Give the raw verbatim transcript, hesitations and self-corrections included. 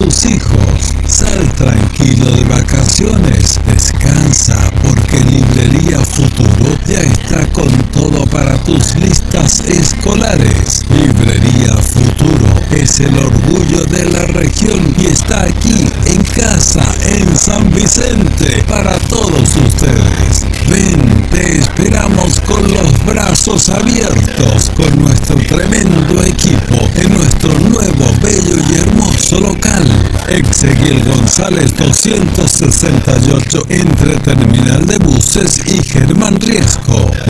tus hijos. Sal tranquilo de vacaciones, descansa porque Librería Futuro ya está con todo para tus listas escolares. Librería Futuro es el orgullo de la región y está aquí en casa en San Vicente para todos ustedes. Ven, te esperamos con los brazos abiertos con nuestro tremendo equipo en nuestro nuevo, bello y hermoso local. Exequiel González doscientos sesenta y ocho entre Terminal de Buses y Germán Riesco.